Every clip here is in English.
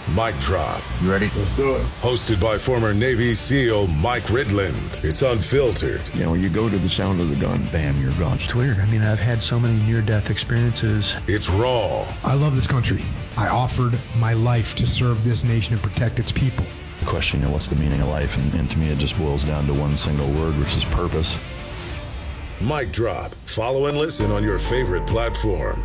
Mic Drop. You ready? Let's do it. Hosted by former Navy SEAL Mike Ridland. It's unfiltered. You know, when you go to the sound of the gun, bam, you're gone. It's weird. I mean, I've had so many near-death experiences. It's raw. I love this country. I offered my life to serve this nation and protect its people. The question, you know, what's the meaning of life? And to me, it just boils down to one single word, which is purpose. Mic Drop. Follow and listen on your favorite platform.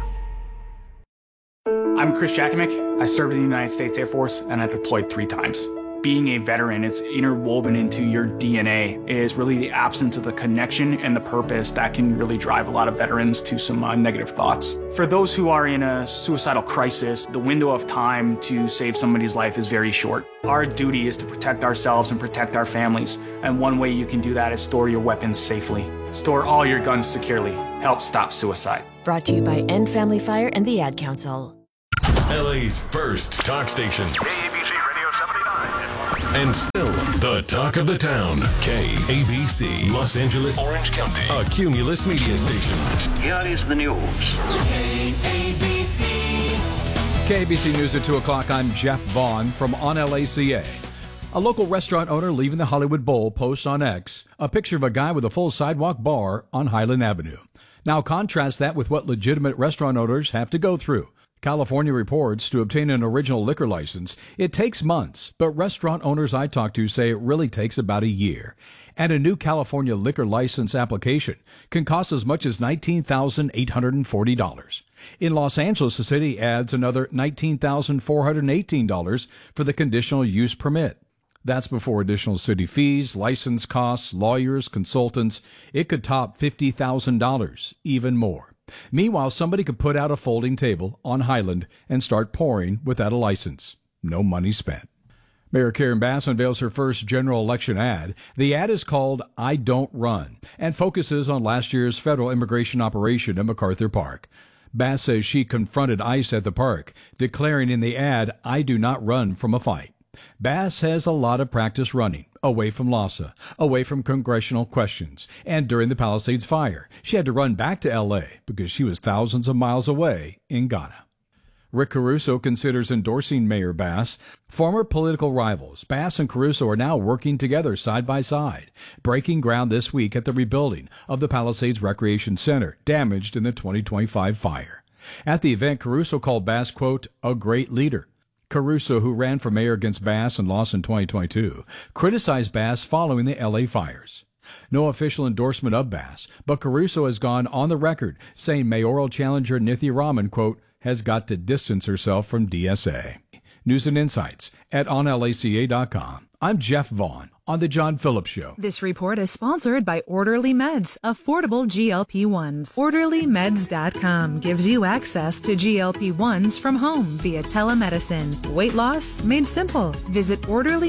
I'm Chris Jakovic. I served in the United States Air Force and I deployed 3 times. Being a veteran, it's interwoven into your DNA, is really the absence of the connection and the purpose that can really drive a lot of veterans to some negative thoughts. For those who are in a suicidal crisis, the window of time to save somebody's life is very short. Our duty is to protect ourselves and protect our families, and one way you can do that is store your weapons safely. Store all your guns securely. Help stop suicide. Brought to you by End Family Fire and the Ad Council. LA's first talk station. KABC Radio 79. And still the talk of the town. KABC, Los Angeles, Orange County, a Cumulus media station. Here is the news. KABC News at 2 o'clock. I'm Jeff Vaughn from On LACA. A local restaurant owner leaving the Hollywood Bowl posts on X a picture of a guy with a full sidewalk bar on Highland Avenue. Now contrast that with what legitimate restaurant owners have to go through. California reports to obtain an original liquor license, it takes months, but restaurant owners I talk to say it really takes about a year. And a new California liquor license application can cost as much as $19,840. In Los Angeles, the city adds another $19,418 for the conditional use permit. That's before additional city fees, license costs, lawyers, consultants. It could top $50,000, even more. Meanwhile, somebody could put out a folding table on Highland and start pouring without a license. No money spent. Mayor Karen Bass unveils her first general election ad. The ad is called I Don't Run and focuses on last year's federal immigration operation at MacArthur Park. Bass says she confronted ICE at the park, declaring in the ad, I do not run from a fight. Bass has a lot of practice running, away from LAHSA, away from congressional questions, and during the Palisades fire. She had to run back to L.A. because she was thousands of miles away in Ghana. Rick Caruso considers endorsing Mayor Bass. Former political rivals, Bass and Caruso are now working together side by side, breaking ground this week at the rebuilding of the Palisades Recreation Center, damaged in the 2025 fire. At the event, Caruso called Bass, quote, a great leader. Caruso, who ran for mayor against Bass and lost in 2022, criticized Bass following the L.A. fires. No official endorsement of Bass, but Caruso has gone on the record saying mayoral challenger Nithya Raman, quote, has got to distance herself from DSA. News and insights at onlaca.com. I'm Jeff Vaughn on The John Phillips Show. This report is sponsored by Orderly Meds, affordable GLP-1s. OrderlyMeds.com gives you access to GLP-1s from home via telemedicine. Weight loss made simple. Visit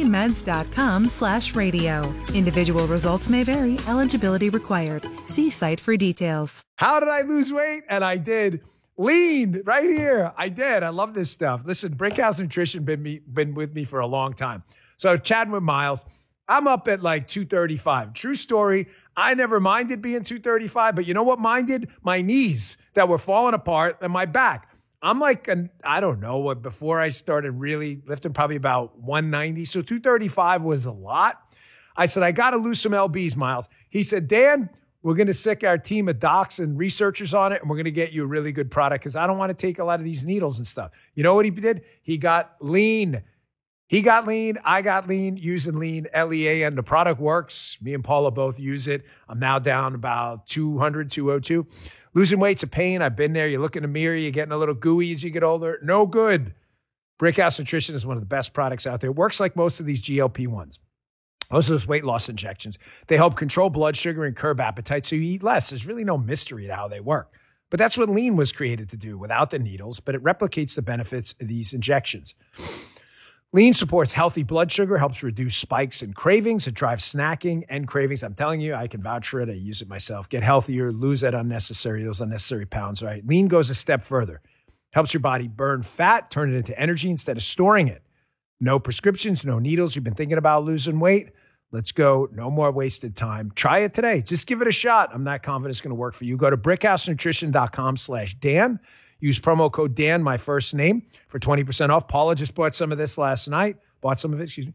OrderlyMeds.com/radio. Individual results may vary. Eligibility required. See site for details. How did I lose weight? And I did. Lean right here. I did. I love this stuff. Listen, Brickhouse Nutrition been with me for a long time. So chatting with Miles, I'm up at like 235. True story. I never minded being 235, but you know what minded? My knees that were falling apart and my back. I'm like, I don't know, before I started really lifting, probably about 190. So 235 was a lot. I said, I got to lose some LBs, Miles. He said, Dan, we're going to sick our team of docs and researchers on it, and we're going to get you a really good product because I don't want to take a lot of these needles and stuff. You know what he did? He got lean. He got lean. I got lean using lean, LEAN. The product works. Me and Paula both use it. I'm now down about 200, 202. Losing weight's a pain. I've been there. You look in the mirror, you're getting a little gooey as you get older. No good. Brickhouse Nutrition is one of the best products out there. It works like most of these GLP-1s. Most of those weight loss injections. They help control blood sugar and curb appetite so you eat less. There's really no mystery to how they work. But that's what lean was created to do without the needles, but it replicates the benefits of these injections. Lean supports healthy blood sugar, helps reduce spikes and cravings. It drives snacking and cravings. I'm telling you, I can vouch for it. I use it myself. Get healthier, lose those unnecessary pounds, right? Lean goes a step further. Helps your body burn fat, turn it into energy instead of storing it. No prescriptions, no needles. You've been thinking about losing weight? Let's go. No more wasted time. Try it today. Just give it a shot. I'm not confident it's going to work for you. Go to brickhousenutrition.com/Dan. Use promo code Dan, my first name, for 20% off. Paula just bought some of this last night. Bought some of it, excuse me.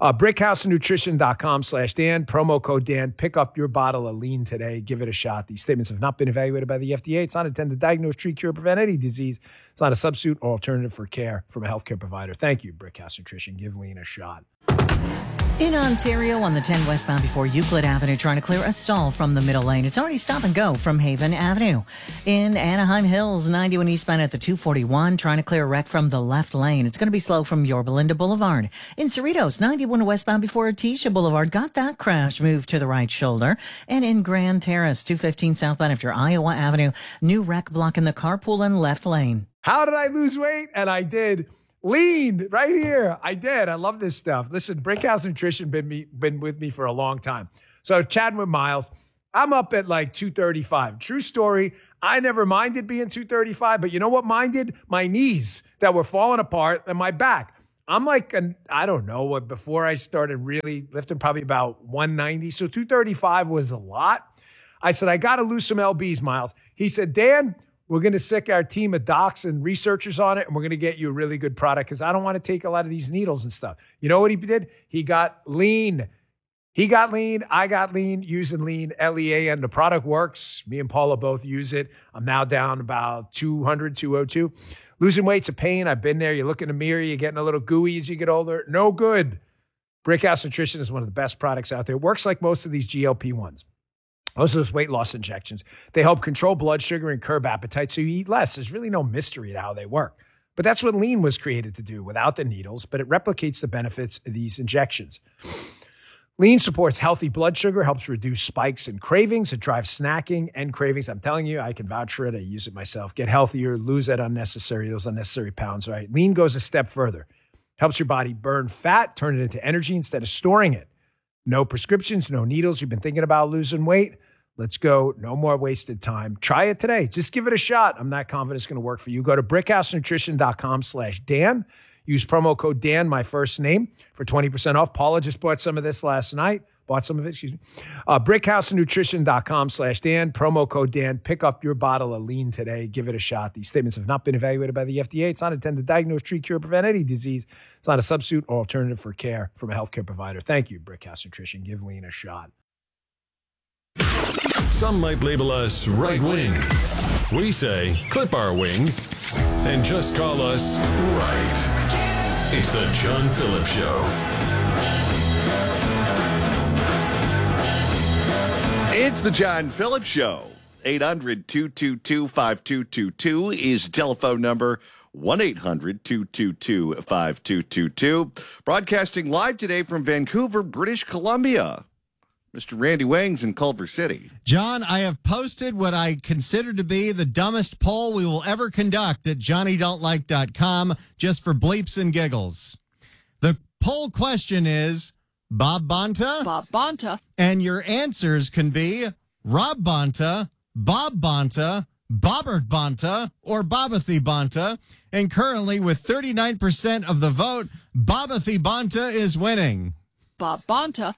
BrickhouseNutrition.com/Dan, promo code Dan. Pick up your bottle of lean today. Give it a shot. These statements have not been evaluated by the FDA. It's not intended to diagnose, treat, cure, prevent any disease. It's not a substitute or alternative for care from a healthcare provider. Thank you, Brickhouse Nutrition. Give lean a shot. In Ontario, on the 10 westbound before Euclid Avenue, trying to clear a stall from the middle lane. It's already stop and go from Haven Avenue. In Anaheim Hills, 91 eastbound at the 241, trying to clear a wreck from the left lane. It's going to be slow from Yorba Linda Boulevard. In Cerritos, 91 westbound before Artesia Boulevard, got that crash moved to the right shoulder. And in Grand Terrace, 215 southbound after Iowa Avenue, new wreck blocking the carpool and left lane. How did I lose weight? And I did. Lean right here. I did. I love this stuff. Listen, Brickhouse Nutrition been with me for a long time. So chatting with Miles, I'm up at like 235. True story. I never minded being 235, but you know what minded? My knees that were falling apart and my back. I'm like, I don't know what, before I started really lifting, probably about 190. So 235 was a lot. I said, I got to lose some LBs, Miles. He said, Dan, we're going to sick our team of docs and researchers on it, and we're going to get you a really good product because I don't want to take a lot of these needles and stuff. You know what he did? He got lean. He got lean. I got lean using lean, LEAN. The product works. Me and Paula both use it. I'm now down about 200, 202. Losing weight's a pain. I've been there. You look in the mirror. You're getting a little gooey as you get older. No good. Brickhouse Nutrition is one of the best products out there. It works like most of these GLP-1s. Most of those weight loss injections, they help control blood sugar and curb appetite so you eat less. There's really no mystery to how they work. But that's what lean was created to do without the needles, but it replicates the benefits of these injections. Lean supports healthy blood sugar, helps reduce spikes and cravings. It drives snacking and cravings. I'm telling you, I can vouch for it. I use it myself. Get healthier, lose those unnecessary pounds, right? Lean goes a step further. Helps your body burn fat, turn it into energy instead of storing it. No prescriptions, no needles. You've been thinking about losing weight? Let's go. No more wasted time. Try it today. Just give it a shot. I'm not confident it's going to work for you. Go to brickhousenutrition.com/Dan. Use promo code Dan, my first name, for 20% off. Paula just bought some of this last night. Brickhousenutrition.com/Dan. Promo code Dan. Pick up your bottle of lean today. Give it a shot. These statements have not been evaluated by the FDA. It's not intended to diagnose, treat, cure, prevent any disease. It's not a substitute or alternative for care from a healthcare provider. Thank you, Brickhouse Nutrition. Give lean a shot. Some might label us right-wing. We say, clip our wings and just call us right. It's the John Phillips Show. It's the John Phillips Show. 800-222-5222 is the telephone number. 1-800-222-5222. Broadcasting live today from Vancouver, British Columbia. Mr. Randy Wangs in Culver City. John, I have posted what I consider to be the dumbest poll we will ever conduct at JohnnyDon'tLike.com just for bleeps and giggles. The poll question is, Bob Bonta? Bob Bonta. And your answers can be Rob Bonta, Bob Bonta, Bobbert Bonta, or Bobathy Bonta. And currently, with 39% of the vote, Bobathy Bonta is winning. Bob Bonta.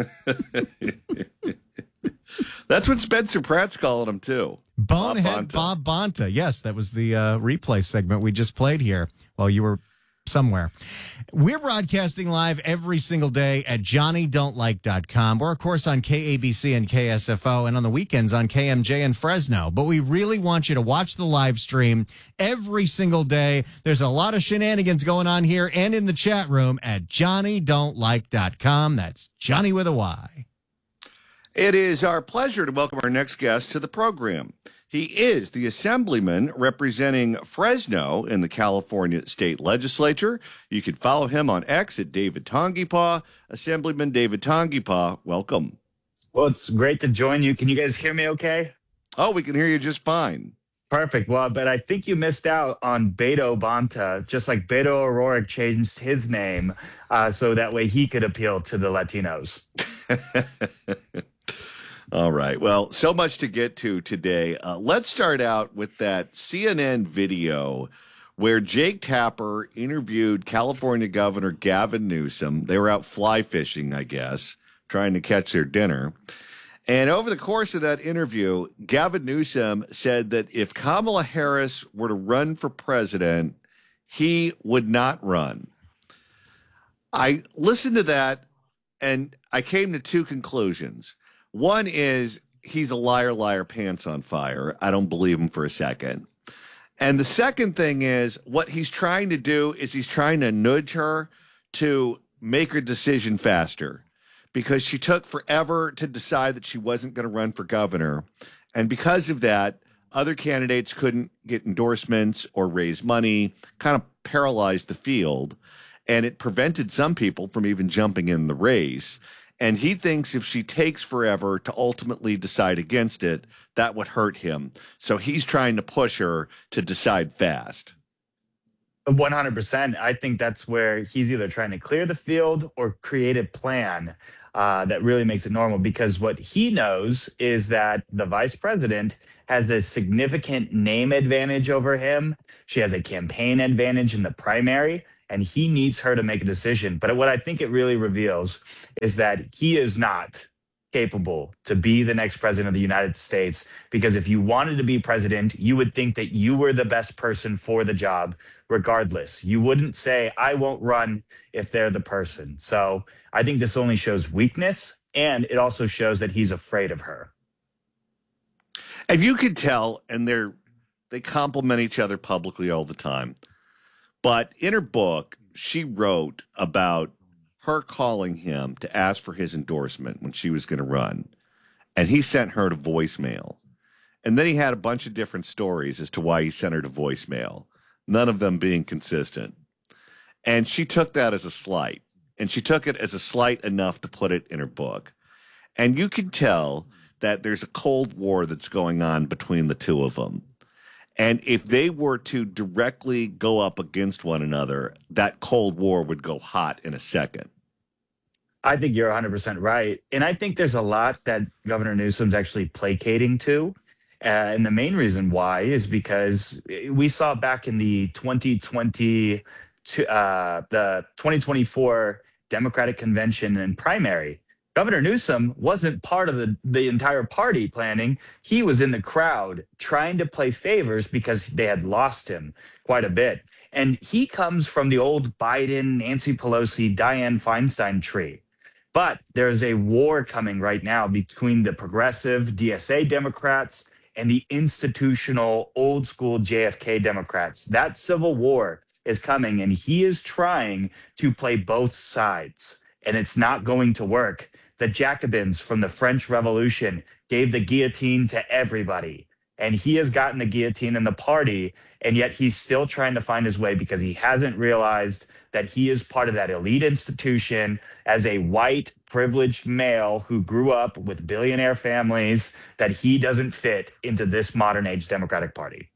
That's what Spencer Pratt's calling him, too. Bonehead Bob Bonta. Yes, that was the replay segment we just played here while you were somewhere. We're broadcasting live every single day at JohnnyDon'tLike.com. We're, of course, on KABC and KSFO, and on the weekends on KMJ and Fresno. But we really want you to watch the live stream every single day. There's a lot of shenanigans going on here and in the chat room at JohnnyDon'tLike.com. That's Johnny with a Y. It is our pleasure to welcome our next guest to the program. He is the assemblyman representing Fresno in the California State Legislature. You can follow him on X at David Tongipaw. Assemblyman David Tongipaw, welcome. Well, it's great to join you. Can you guys hear me okay? Oh, we can hear you just fine. Perfect. Well, but I think you missed out on Beto Bonta, just like Beto O'Rourke changed his name so that way he could appeal to the Latinos. All right. Well, so much to get to today. Let's start out with that CNN video where Jake Tapper interviewed California Governor Gavin Newsom. They were out fly fishing, I guess, trying to catch their dinner. And over the course of that interview, Gavin Newsom said that if Kamala Harris were to run for president, he would not run. I listened to that and I came to two conclusions. One is he's a liar, liar, pants on fire. I don't believe him for a second. And the second thing is what he's trying to do is he's trying to nudge her to make her decision faster, because she took forever to decide that she wasn't going to run for governor. And because of that, other candidates couldn't get endorsements or raise money, kind of paralyzed the field. And it prevented some people from even jumping in the race. And he thinks if she takes forever to ultimately decide against it, that would hurt him. So he's trying to push her to decide fast. 100%. I think that's where he's either trying to clear the field or create a plan that really makes it normal, because what he knows is that the vice president has a significant name advantage over him. She has a campaign advantage in the primary, and he needs her to make a decision. But what I think it really reveals is that he is not capable to be the next president of the United States, because if you wanted to be president, you would think that you were the best person for the job regardless. You wouldn't say, I won't run if they're the person. So I think this only shows weakness, and it also shows that he's afraid of her. And you can tell, and they compliment each other publicly all the time. But in her book, she wrote about her calling him to ask for his endorsement when she was going to run. And he sent her to voicemail. And then he had a bunch of different stories as to why he sent her to voicemail, none of them being consistent. And she took that as a slight. And she took it as a slight enough to put it in her book. And you can tell that there's a Cold War that's going on between the two of them. And if they were to directly go up against one another, that Cold War would go hot in a second. I think you're 100% right. And I think there's a lot that Governor Newsom's actually placating to. And the main reason why is because we saw back in the 2024 Democratic Convention and primary, Governor Newsom wasn't part of the entire party planning. He was in the crowd trying to play favors because they had lost him quite a bit. And he comes from the old Biden, Nancy Pelosi, Dianne Feinstein tree. But there's a war coming right now between the progressive DSA Democrats and the institutional old school JFK Democrats. That civil war is coming, and he is trying to play both sides, and it's not going to work. The Jacobins from the French Revolution gave the guillotine to everybody, and he has gotten the guillotine in the party, and yet he's still trying to find his way because he hasn't realized that he is part of that elite institution as a white, privileged male who grew up with billionaire families, that he doesn't fit into this modern age Democratic Party.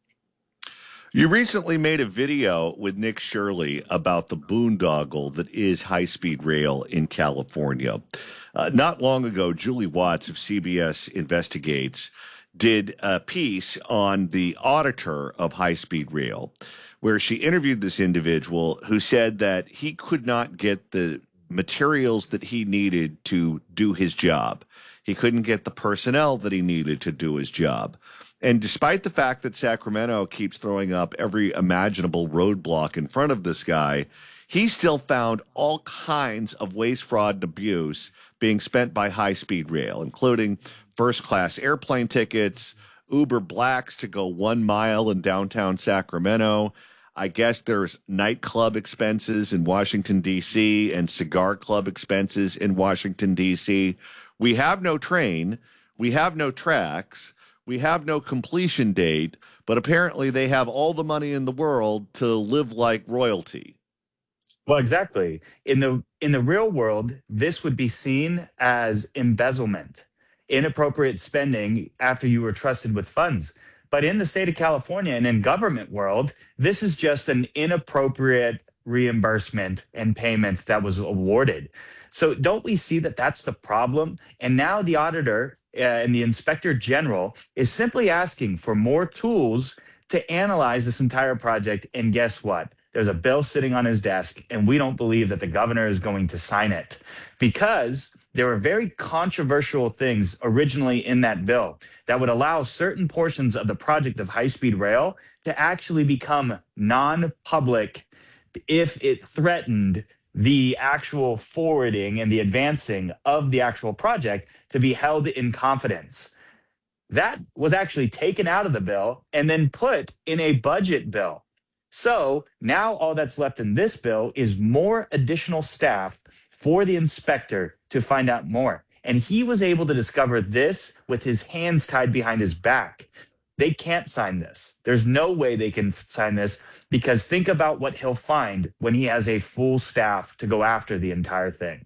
You recently made a video with Nick Shirley about the boondoggle that is high-speed rail in California. Not long ago, Julie Watts of CBS Investigates did a piece on the auditor of high-speed rail, where she interviewed this individual who said that he could not get the materials that he needed to do his job. He couldn't get the personnel that he needed to do his job. And despite the fact that Sacramento keeps throwing up every imaginable roadblock in front of this guy, he still found all kinds of waste, fraud, and abuse being spent by high-speed rail, including first-class airplane tickets, Uber Blacks to go 1 mile in downtown Sacramento. I guess there's nightclub expenses in Washington, D.C., and cigar club expenses in Washington, D.C. We have no train. We have no tracks. We have no completion date, but apparently they have all the money in the world to live like royalty. Well, exactly. In the real world, this would be seen as embezzlement, inappropriate spending after you were trusted with funds. But in the state of California and in government world, this is just an inappropriate reimbursement and payment that was awarded. So don't we see that that's the problem? And now the auditor and the inspector general is simply asking for more tools to analyze this entire project. And guess what? there's a bill sitting on his desk, and we don't believe that the governor is going to sign it because there were very controversial things originally in that bill that would allow certain portions of the project of high-speed rail to actually become non-public if it threatened the actual forwarding and the advancing of the actual project to be held in confidence. That was actually taken out of the bill and then put in a budget bill. So now all that's left in this bill is more additional staff for the inspector to find out more. And he was able to discover this with his hands tied behind his back. They can't sign this. There's no way they can sign this because think about what he'll find when he has a full staff to go after the entire thing.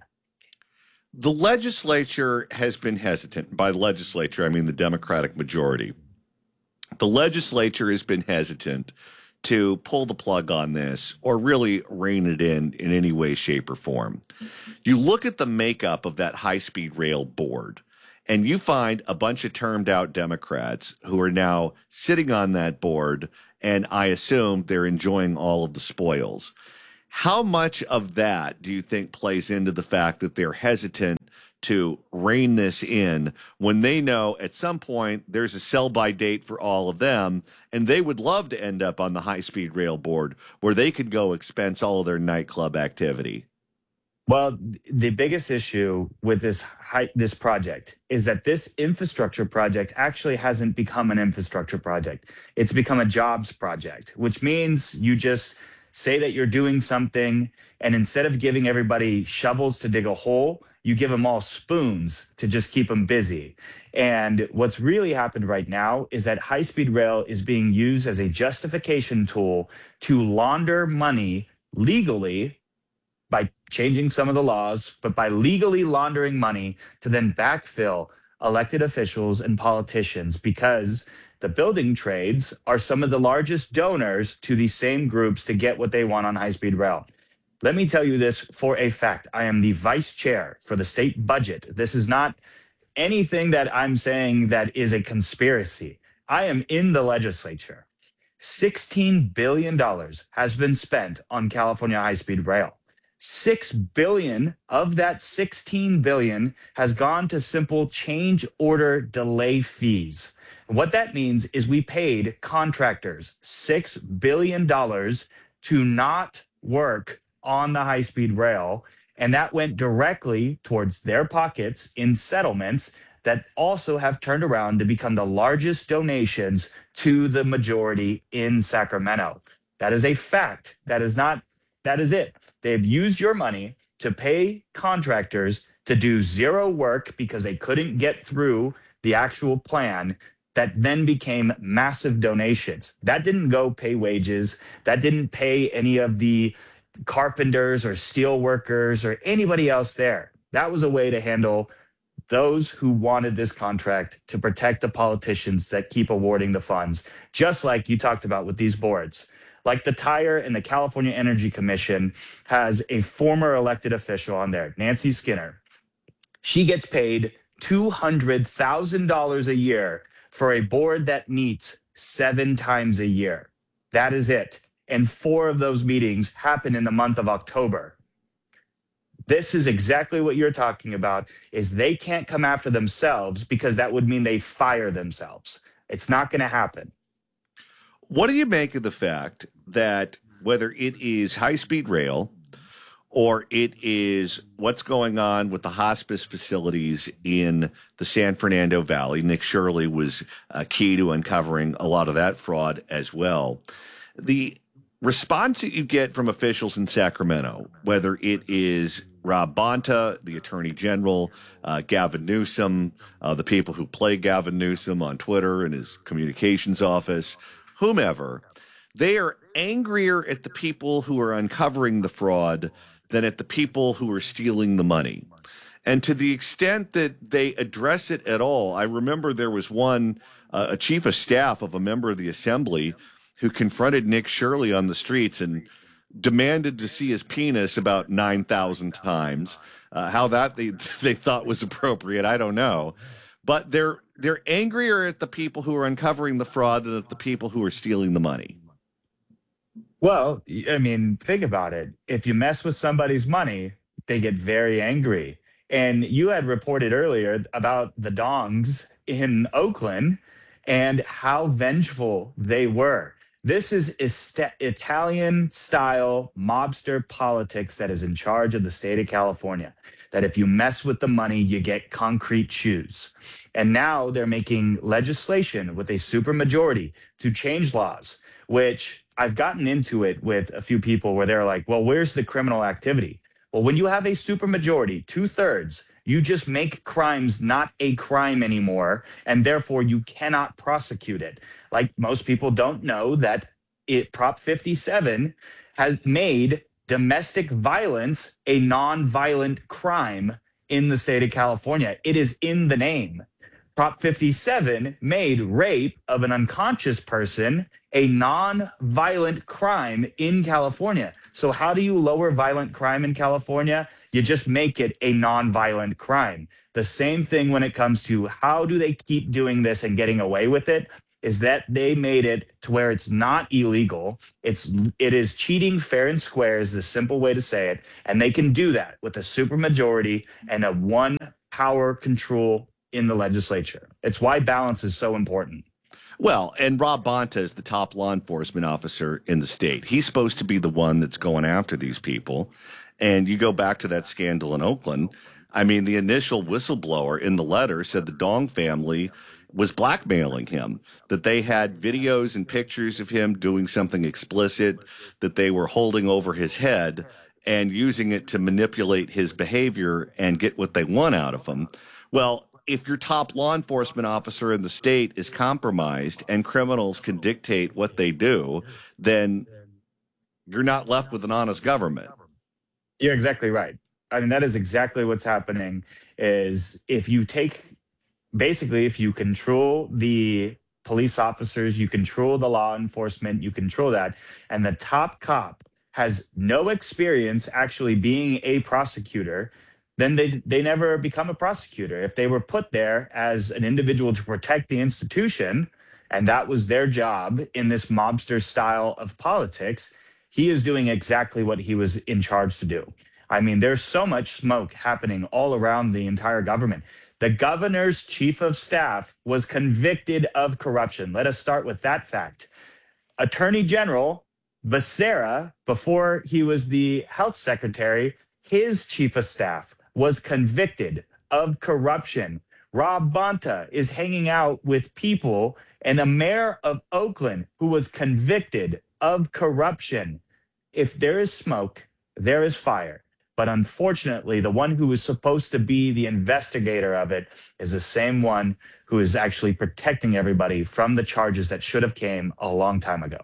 The legislature has been hesitant. By the legislature, I mean the Democratic majority. The legislature has been hesitant to pull the plug on this or really rein it in any way, shape, or form. You look at the makeup of that high-speed rail board, and you find a bunch of termed out Democrats who are now sitting on that board, and I assume they're enjoying all of the spoils. How much of that do you think plays into the fact that they're hesitant to rein this in when they know at some point there's a sell-by date for all of them, and they would love to end up on the high-speed rail board where they could go expense all of their nightclub activity? Well, the biggest issue with this project is that this infrastructure project actually hasn't become an infrastructure project. It's become a jobs project, which means you just say that you're doing something, and instead of giving everybody shovels to dig a hole, you give them all spoons to just keep them busy. And what's really happened right now is that high-speed rail is being used as a justification tool to launder money legally by changing some of the laws, but by legally laundering money to then backfill elected officials and politicians, because the building trades are some of the largest donors to these same groups to get what they want on high-speed rail. Let me tell you this for a fact. I am the vice chair for the state budget. This is not anything that I'm saying that is a conspiracy. I am in the legislature. $16 billion has been spent on California high-speed rail. $6 billion of that $16 billion has gone to simple change order delay fees. What that means is we paid contractors $6 billion to not work on the high-speed rail, and that went directly towards their pockets in settlements that also have turned around to become the largest donations to the majority in Sacramento. That is a fact. That is it. They've used your money to pay contractors to do zero work because they couldn't get through the actual plan that then became massive donations. That didn't go pay wages. That didn't pay any of the carpenters or steel workers or anybody else there. That was a way to handle those who wanted this contract to protect the politicians that keep awarding the funds, just like you talked about with these boards. Like the Tire and the California Energy Commission has a former elected official on there, Nancy Skinner. She gets paid $200,000 a year for a board that meets 7 times a year. That is it. And 4 of those meetings happen in the month of October. This is exactly what you're talking about, is they can't come after themselves because that would mean they fire themselves. It's not going to happen. What do you make of the fact that whether it is high-speed rail or it is what's going on with the hospice facilities in the San Fernando Valley, Nick Shirley was key to uncovering a lot of that fraud as well, the response that you get from officials in Sacramento, whether it is Rob Bonta, the Attorney General, Gavin Newsom, the people who play Gavin Newsom on Twitter and his communications office, whomever, they are angrier at the people who are uncovering the fraud than at the people who are stealing the money. And to the extent that they address it at all, I remember there was one, a chief of staff of a member of the assembly who confronted Nick Shirley on the streets and demanded to see his penis about 9,000 times. How that they thought was appropriate, I don't know. But they're angrier at the people who are uncovering the fraud than at the people who are stealing the money. Well, I mean, think about it. If you mess with somebody's money, they get very angry. And you had reported earlier about the Dongs in Oakland and how vengeful they were. This is Italian style mobster politics that is in charge of the state of California. That if you mess with the money, you get concrete shoes. And now they're making legislation with a supermajority to change laws, which I've gotten into it with a few people where they're like, well, where's the criminal activity? Well, when you have a supermajority, 2/3, you just make crimes not a crime anymore, and therefore you cannot prosecute it. Like most people don't know that Prop 57 has made domestic violence a non-violent crime in the state of California. It is in the name. Prop 57 made rape of an unconscious person a non-violent crime in California. So how do you lower violent crime in California? You just make it a non-violent crime. The same thing when it comes to how do they keep doing this and getting away with it, is that they made it to where it's not illegal. It is cheating fair and square is the simple way to say it. And they can do that with a supermajority and a one power control in the legislature. It's why balance is so important. Well, and Rob Bonta is the top law enforcement officer in the state. He's supposed to be the one that's going after these people. And you go back to that scandal in Oakland. I mean, the initial whistleblower in the letter said the Dong family was blackmailing him, that they had videos and pictures of him doing something explicit, that they were holding over his head and using it to manipulate his behavior and get what they want out of him. Well, if your top law enforcement officer in the state is compromised and criminals can dictate what they do, then you're not left with an honest government. You're exactly right. I mean, that is exactly what's happening is if you control the police officers, you control the law enforcement, you control that, and the top cop has no experience actually being a prosecutor, then they never become a prosecutor. If they were put there as an individual to protect the institution, and that was their job in this mobster style of politics, he is doing exactly what he was in charge to do. I mean, there's so much smoke happening all around the entire government. The governor's chief of staff was convicted of corruption. Let us start with that fact. Attorney General Becerra, before he was the health secretary, his chief of staff was convicted of corruption. Rob Bonta is hanging out with people and a mayor of Oakland who was convicted of corruption. If there is smoke, there is fire. But unfortunately, the one who is supposed to be the investigator of it is the same one who is actually protecting everybody from the charges that should have came a long time ago.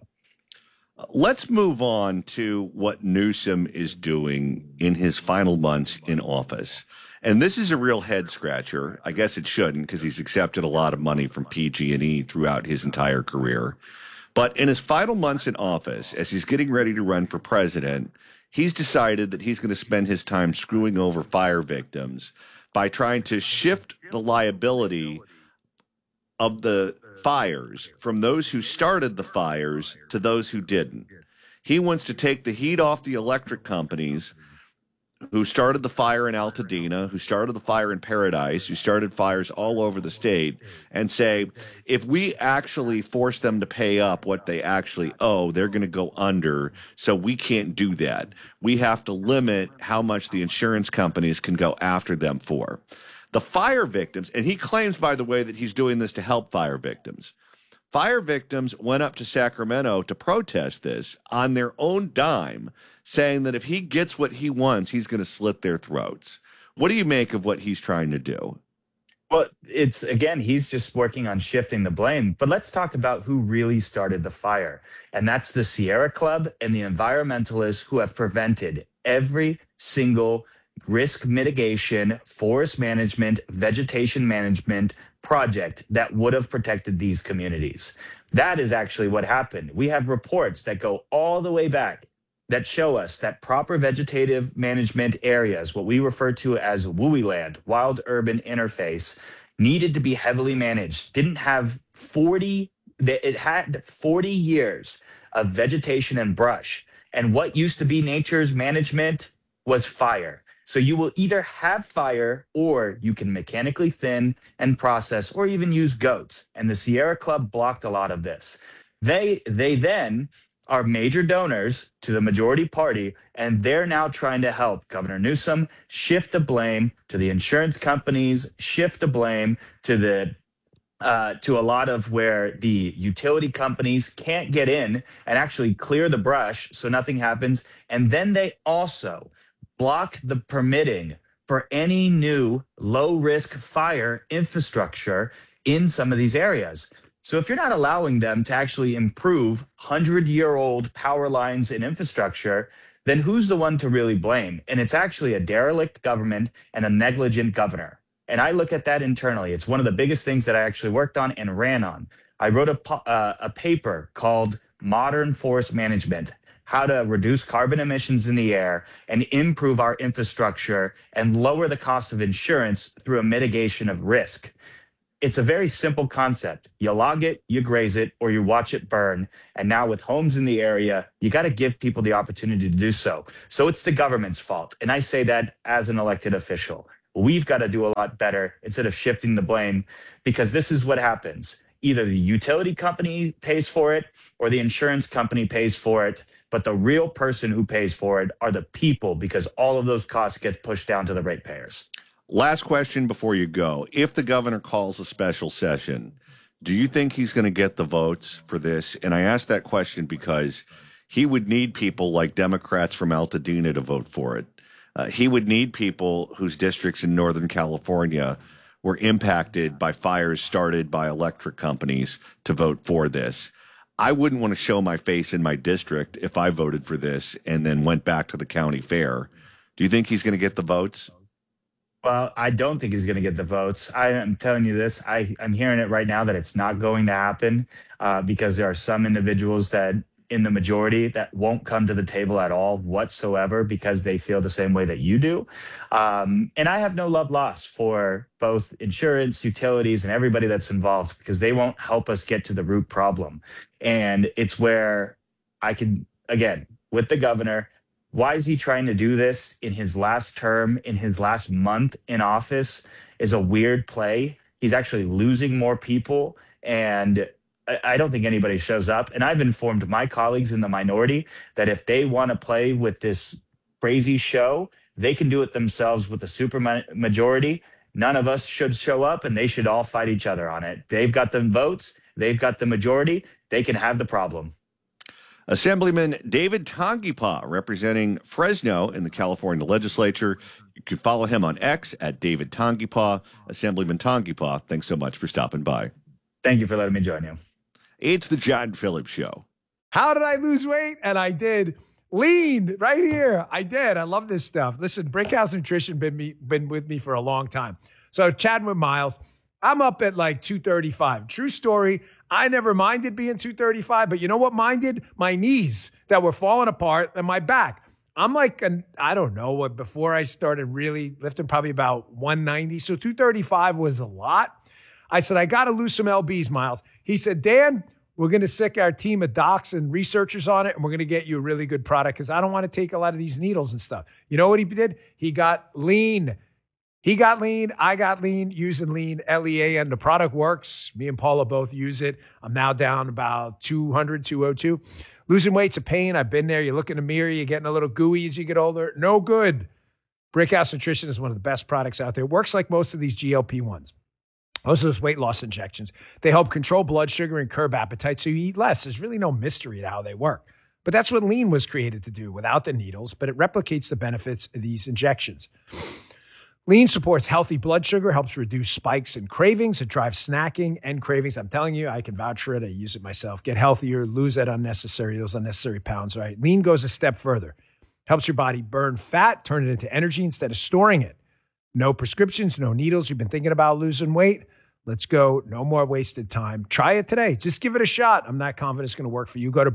Let's move on to what Newsom is doing in his final months in office. And this is a real head scratcher. I guess it shouldn't because he's accepted a lot of money from PG&E throughout his entire career. But in his final months in office, as he's getting ready to run for president, he's decided that he's going to spend his time screwing over fire victims by trying to shift the liability of the fires from those who started the fires to those who didn't. He wants to take the heat off the electric companies who started the fire in Altadena, who started the fire in Paradise, who started fires all over the state, and say, if we actually force them to pay up what they actually owe, they're going to go under, so we can't do that. We have to limit how much the insurance companies can go after them for. The fire victims, and he claims, by the way, that he's doing this to help fire victims. Fire victims went up to Sacramento to protest this on their own dime, saying that if he gets what he wants, he's going to slit their throats. What do you make of what he's trying to do? Well, he's just working on shifting the blame. But let's talk about who really started the fire. And that's the Sierra Club and the environmentalists who have prevented every single risk mitigation, forest management, vegetation management project that would have protected these communities. That is actually what happened. We have reports that go all the way back that show us that proper vegetative management areas, what we refer to as WUI land, wild urban interface, needed to be heavily managed. It had 40 years of vegetation and brush. And what used to be nature's management was fire. So you will either have fire or you can mechanically thin and process or even use goats. And the Sierra Club blocked a lot of this. They then are major donors to the majority party, and they're now trying to help Governor Newsom shift the blame to the insurance companies, shift the blame to a lot of where the utility companies can't get in and actually clear the brush so nothing happens. And then they also block the permitting for any new low-risk fire infrastructure in some of these areas. So if you're not allowing them to actually improve 100-year-old power lines and infrastructure, then who's the one to really blame? And it's actually a derelict government and a negligent governor. And I look at that internally. It's one of the biggest things that I actually worked on and ran on. I wrote a paper called Modern Forest Management, how to reduce carbon emissions in the air and improve our infrastructure and lower the cost of insurance through a mitigation of risk. It's a very simple concept. You log it, you graze it, or you watch it burn. And now with homes in the area, you got to give people the opportunity to do so. So it's the government's fault. And I say that as an elected official. We've got to do a lot better instead of shifting the blame, because this is what happens. Either the utility company pays for it or the insurance company pays for it. But the real person who pays for it are the people, because all of those costs get pushed down to the ratepayers. Last question before you go. If the governor calls a special session, do you think he's going to get the votes for this? And I ask that question because he would need people like Democrats from Altadena to vote for it. He would need people whose districts in Northern California were impacted by fires started by electric companies to vote for this. I wouldn't want to show my face in my district if I voted for this and then went back to the county fair. Do you think he's going to get the votes? Well, I don't think he's going to get the votes. I am telling you this. I'm hearing it right now that it's not going to happen because there are some individuals that in the majority that won't come to the table at all whatsoever because they feel the same way that you do. And I have no love lost for both insurance, utilities, and everybody that's involved because they won't help us get to the root problem. And it's where I can, again, with the governor, why is he trying to do this in his last term, in his last month in office is a weird play. He's actually losing more people, and I don't think anybody shows up. And I've informed my colleagues in the minority that if they want to play with this crazy show, they can do it themselves with the super majority. None of us should show up, and they should all fight each other on it. They've got the votes. They've got the majority. They can have the problem. Assemblyman David Tongipaw, representing Fresno in the California legislature. You can follow him on X at David Tongipaw. Assemblyman Tongipaw, thanks so much for stopping by. Thank you for letting me join you. It's the John Phillips Show. How did I lose weight? And I did. Lean right here. I did. I love this stuff. Listen, Brickhouse Nutrition been with me for a long time. So chatting with Miles, I'm up at like 235. True story. I never minded being 235, but you know what minded? My knees that were falling apart and my back. I'm like, I don't know what, before I started really lifting, probably about 190. So 235 was a lot. I said, I got to lose some LBs, Miles. He said, Dan, we're going to sick our team of docs and researchers on it, and we're going to get you a really good product because I don't want to take a lot of these needles and stuff. You know what he did? He got lean. He got lean. I got lean, using lean, LEAN. The product works. Me and Paula both use it. I'm now down about 200, 202. Losing weight's a pain. I've been there. You look in the mirror, you're getting a little gooey as you get older. No good. Brickhouse Nutrition is one of the best products out there. It works like most of these GLP-1s. Most of those weight loss injections. They help control blood sugar and curb appetite so you eat less. There's really no mystery to how they work. But that's what lean was created to do without the needles, but it replicates the benefits of these injections. Lean supports healthy blood sugar, helps reduce spikes and cravings. It drives snacking and cravings. I'm telling you, I can vouch for it. I use it myself. Get healthier, lose those unnecessary pounds, right? Lean goes a step further. Helps your body burn fat, turn it into energy instead of storing it. No prescriptions, no needles. You've been thinking about losing weight? Let's go. No more wasted time. Try it today. Just give it a shot. I'm not confident it's going to work for you. Go to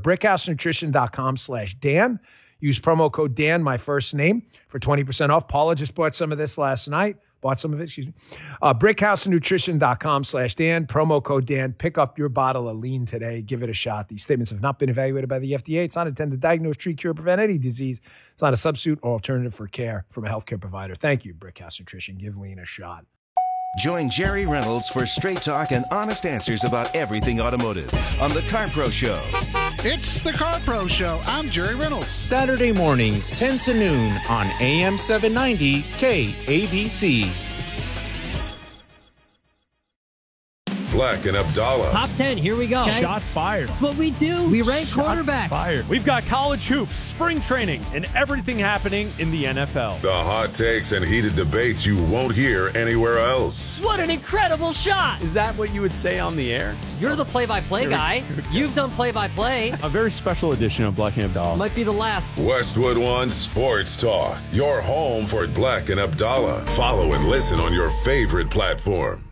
brickhousenutrition.com/Dan. Use promo code Dan, my first name, for 20% off. Paula just bought some of this last night. Bought some of it, excuse me. BrickhouseNutrition.com/Dan, promo code Dan. Pick up your bottle of lean today. Give it a shot. These statements have not been evaluated by the FDA. It's not intended to diagnose, treat, cure, prevent any disease. It's not a substitute or alternative for care from a healthcare provider. Thank you, Brickhouse Nutrition. Give lean a shot. Join Jerry Reynolds for straight talk and honest answers about everything automotive on The Car Pro Show. It's The Car Pro Show. I'm Jerry Reynolds. Saturday mornings, 10 to noon on AM 790 KABC. Black and Abdallah. Top 10, here we go. Okay. Shots fired. That's what we do. We rank quarterbacks. Fired. We've got college hoops, spring training, and everything happening in the NFL. The hot takes and heated debates you won't hear anywhere else. What an incredible shot. Is that what you would say on the air? You're the play-by-play guy. You've done play-by-play. A very special edition of Black and Abdallah. Might be the last. Westwood One Sports Talk. Your home for Black and Abdallah. Follow and listen on your favorite platform.